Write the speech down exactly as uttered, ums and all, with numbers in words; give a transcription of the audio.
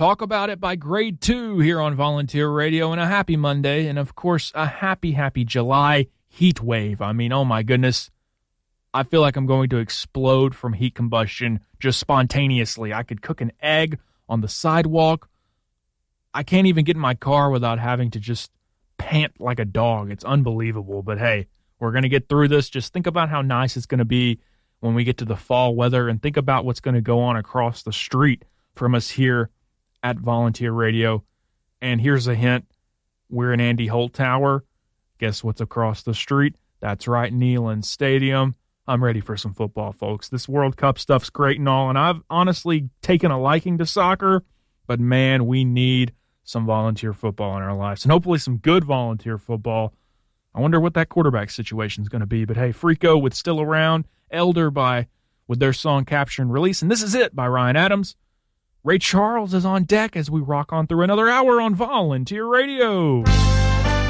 Talk About It by Grade two here on Volunteer Radio, and a happy Monday, and of course, a happy, happy July heat wave. I mean, oh my goodness, I feel like I'm going to explode from heat combustion just spontaneously. I could cook an egg on the sidewalk. I can't even get in my car without having to just pant like a dog. It's unbelievable, but hey, we're going to get through this. Just think about how nice it's going to be when we get to the fall weather, and think about what's going to go on across the street from us here at Volunteer Radio. And here's a hint. We're in Andy Holt Tower. Guess what's across the street? That's right, Neyland Stadium. I'm ready for some football, folks. This World Cup stuff's great and all, and I've honestly taken a liking to soccer, but man, we need some volunteer football in our lives, and hopefully some good volunteer football. I wonder what that quarterback situation is going to be, but hey, Freako with Still Around, Elder by with their song Capture and Release, and This Is It by Ryan Adams. Ray Charles is on deck as we rock on through another hour on Volunteer Radio.